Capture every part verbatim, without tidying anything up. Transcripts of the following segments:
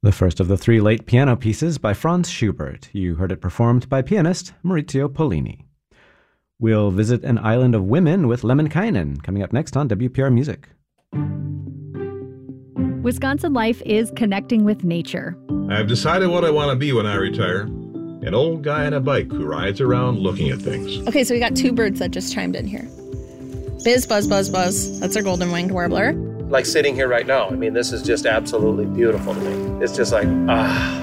The first of the three late piano pieces by Franz Schubert. You heard it performed by pianist Maurizio Pollini. We'll visit an island of women with Lemminkainen, coming up next on W P R Music. Wisconsin Life is connecting with nature. I've decided what I want to be when I retire. An old guy on a bike who rides around looking at things. Okay, so we got two birds that just chimed in here. Biz, buzz, buzz, buzz. That's our golden-winged warbler. Like sitting here right now. I mean, this is just absolutely beautiful to me. It's just like, ah.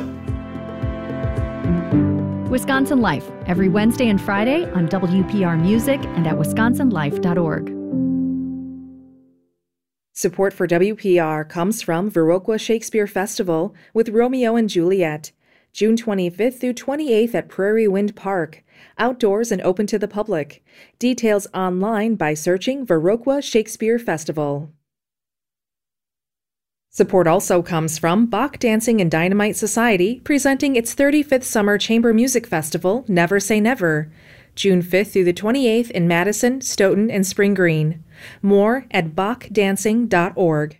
Wisconsin Life, every Wednesday and Friday on W P R Music and at wisconsin life dot org. Support for W P R comes from Viroqua Shakespeare Festival with Romeo and Juliet, June twenty-fifth through twenty-eighth at Prairie Wind Park. Outdoors and open to the public. Details online by searching Viroqua Shakespeare Festival. Support also comes from Bach Dancing and Dynamite Society, presenting its thirty-fifth Summer Chamber Music Festival, Never Say Never, June fifth through the twenty-eighth in Madison, Stoughton, and Spring Green. More at bach dancing dot org.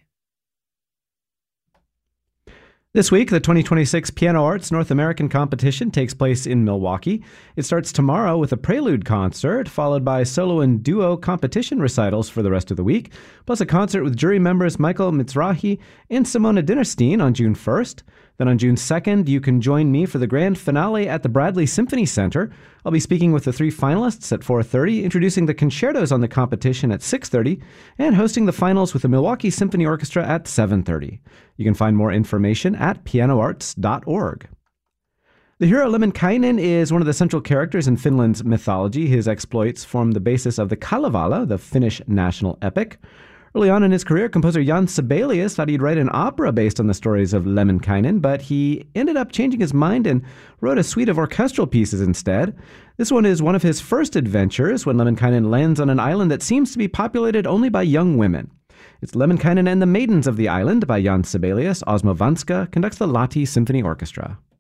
This week, the twenty twenty-six Piano Arts North American Competition takes place in Milwaukee. It starts tomorrow with a prelude concert, followed by solo and duo competition recitals for the rest of the week, plus a concert with jury members Michael Mizrahi and Simona Dinnerstein on June first. Then on June second, you can join me for the grand finale at the Bradley Symphony Center. I'll be speaking with the three finalists at four thirty, introducing the concertos on the competition at six thirty, and hosting the finals with the Milwaukee Symphony Orchestra at seven thirty. You can find more information at piano arts dot org. The hero Lemminkainen is one of the central characters in Finland's mythology. His exploits form the basis of the Kalevala, the Finnish national epic. Early on in his career, composer Jan Sibelius thought he'd write an opera based on the stories of Lemminkainen, but he ended up changing his mind and wrote a suite of orchestral pieces instead. This one is one of his first adventures when Lemminkainen lands on an island that seems to be populated only by young women. It's Lemminkainen and the Maidens of the Island by Jan Sibelius. Osmo Vanska conducts the Lahti Symphony Orchestra.